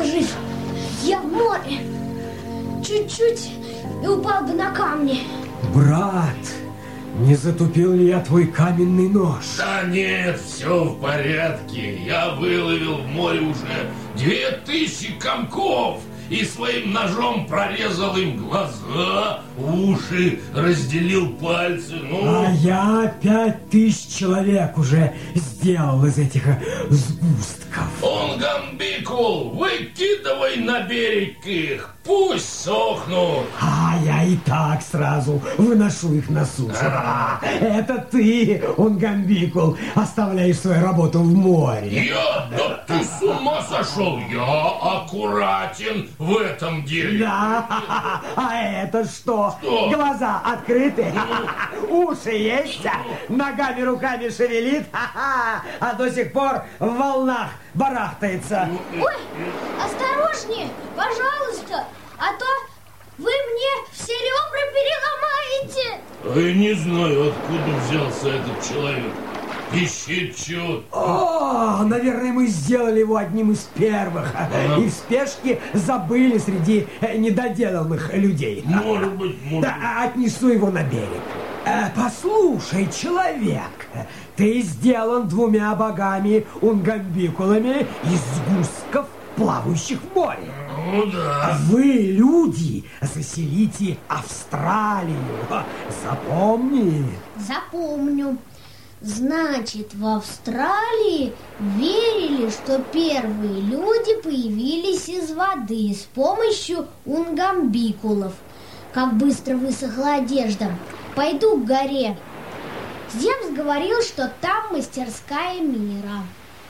остался жив. Я в море. Чуть-чуть и упал бы на камни. Брат, не затупил ли я твой каменный нож? Да нет, все в порядке. Я выловил в море уже 2000 комков и своим ножом прорезал им глаза, уши, разделил пальцы. А я 5000 человек уже сделал из этих сгустков. Унгамбикул, выкидывай на берег их, пусть сохнут. А я и так сразу выношу их на сушу. Это ты, Унгамбикул, оставляешь свою работу в море. Да ты с ума сошел? Я аккуратен в этом деле. Да, а это что? Глаза открыты, уши есть, ногами, руками шевелит, а до сих пор в волнах барахтается. Ой, осторожнее, пожалуйста, а то вы мне все ребра переломаете. Я не знаю, откуда взялся этот человек. Ищет чего. О, наверное, мы сделали его одним из первых. И в спешке забыли среди недоделанных людей. Может быть. Да, отнесу его на берег. Послушай, человек, ты сделан 2 богами Унгамбикулами из сгустков, плавающих в море. Ну да. Вы, люди, заселите Австралию. Запомни. Запомню. Значит, в Австралии верили, что первые люди появились из воды с помощью унгамбикулов. Как быстро высохла одежда. Пойду к горе. Земс говорил, что там мастерская мира.